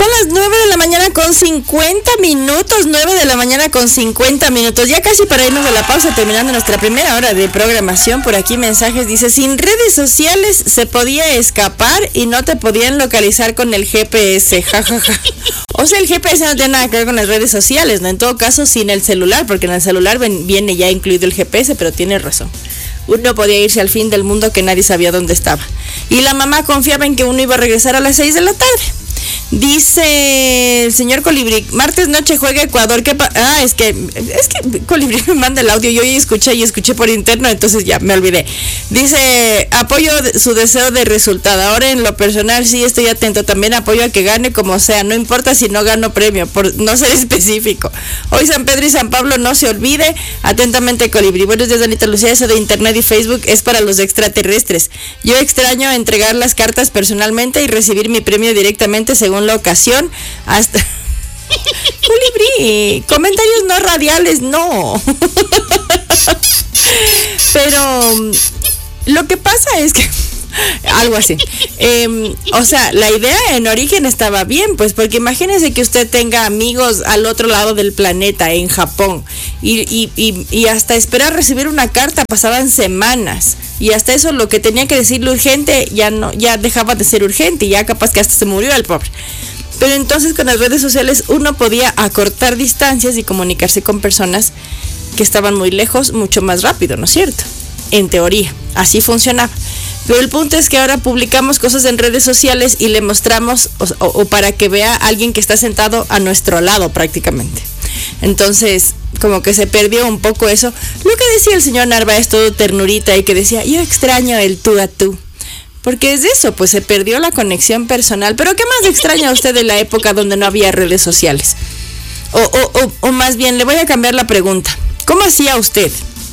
las 9:50 a.m, 9:50 a.m, ya casi para irnos a la pausa, terminando nuestra primera hora de programación. Por aquí mensajes, dice, sin redes sociales se podía escapar y no te podían localizar con el GPS, jajaja. O sea, el GPS no tiene nada que ver con las redes sociales, ¿no? En todo caso, sin el celular, porque en el celular viene ya incluido el GPS, pero tienes razón. Uno podía irse al fin del mundo que nadie sabía dónde estaba. Y la mamá confiaba en que uno iba a regresar a las 6 de la tarde. Dice el señor Colibrí, martes noche juega Ecuador. Es que Colibrí me manda el audio. Yo ya escuché por interno, entonces ya me olvidé. Dice, apoyo su deseo de resultado. Ahora en lo personal sí estoy atento. También apoyo a que gane como sea. No importa si no gano premio, por no ser específico. Hoy San Pedro y San Pablo, no se olvide. Atentamente, Colibrí. Buenos días, Anita Lucía. Eso de internet y Facebook es para los extraterrestres. Yo extraño entregar las cartas personalmente y recibir mi premio directamente según la ocasión. Hasta Colibrí, comentarios no radiales, no. Pero lo que pasa es que algo así. O sea, la idea en origen estaba bien, pues, porque imagínese que usted tenga amigos al otro lado del planeta, en Japón, y hasta esperar recibir una carta pasaban semanas. Y hasta eso, lo que tenía que decirle urgente ya dejaba de ser urgente, y ya capaz que hasta se murió el pobre. Pero entonces con las redes sociales uno podía acortar distancias y comunicarse con personas que estaban muy lejos mucho más rápido, ¿no es cierto? En teoría, así funcionaba. Pero el punto es que ahora publicamos cosas en redes sociales y le mostramos, o para que vea a alguien que está sentado a nuestro lado prácticamente. Entonces, como que se perdió un poco eso. Lo que decía el señor Narváez, todo ternurita, y que decía, yo extraño el tú a tú. Porque es eso, pues se perdió la conexión personal. Pero ¿qué más extraña usted de la época donde no había redes sociales? O más bien, le voy a cambiar la pregunta. ¿Cómo hacía usted?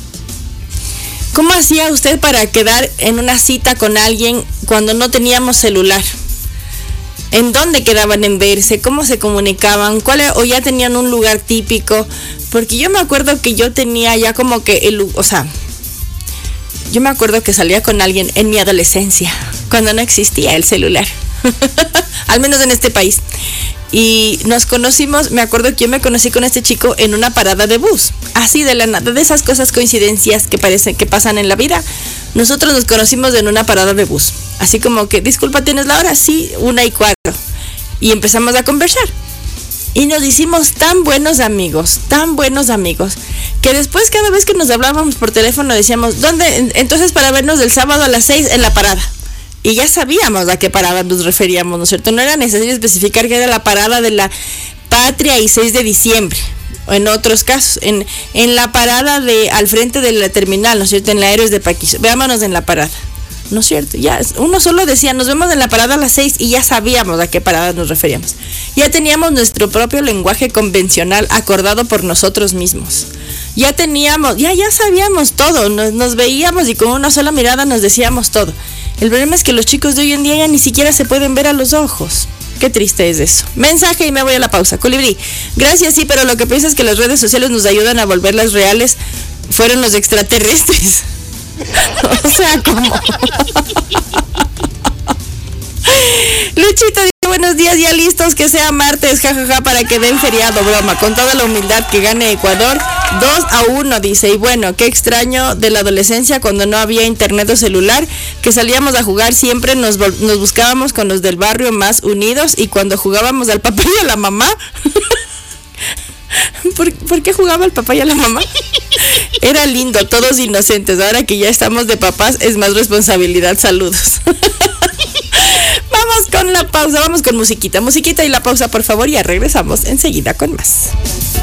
¿Cómo hacía usted para quedar en una cita con alguien cuando no teníamos celular? ¿En dónde quedaban en verse? ¿Cómo se comunicaban? ¿O ya tenían un lugar típico? Porque yo me acuerdo que yo tenía ya como que yo me acuerdo que salía con alguien en mi adolescencia, cuando no existía el celular, al menos en este país. Y nos conocimos, me acuerdo que yo me conocí con este chico en una parada de bus, así de la nada, de esas cosas, coincidencias que parecen que pasan en la vida. Nosotros nos conocimos en una parada de bus, así como que, disculpa, ¿tienes la hora? Sí, 1:04. Y empezamos a conversar. Y nos hicimos tan buenos amigos, que después cada vez que nos hablábamos por teléfono decíamos, ¿dónde? Entonces para vernos el sábado a las 6 en la parada. Y ya sabíamos a qué parada nos referíamos, ¿no es cierto? No era necesario especificar que era la parada de la Patria y 6 de diciembre. O en otros casos, en la parada al frente de la terminal, ¿no es cierto? En la Héroes de Paquizo. Veámonos en la parada, ¿no es cierto? Ya uno solo decía, nos vemos en la parada a las 6 y ya sabíamos a qué parada nos referíamos. Ya teníamos nuestro propio lenguaje convencional acordado por nosotros mismos. Ya sabíamos todo, nos veíamos y con una sola mirada nos decíamos todo. El problema es que los chicos de hoy en día ya ni siquiera se pueden ver a los ojos. Qué triste es eso. Mensaje y me voy a la pausa. Colibrí, gracias, sí, pero lo que pienso es que las redes sociales nos ayudan a volverlas reales. Fueron los extraterrestres. O sea, ¿cómo? Luchito dice, buenos días, ya listos, que sea martes, jajaja, para que den feriado, broma, con toda la humildad, que gane Ecuador, 2-1, dice. Y bueno, qué extraño de la adolescencia cuando no había internet o celular, que salíamos a jugar siempre, nos buscábamos con los del barrio más unidos, y cuando jugábamos al papá y a la mamá, ¿por qué jugaba el papá y a la mamá? Era lindo, todos inocentes. Ahora que ya estamos de papás es más responsabilidad. Saludos. Vamos con la pausa, vamos con musiquita y la pausa, por favor, y ya regresamos enseguida con más.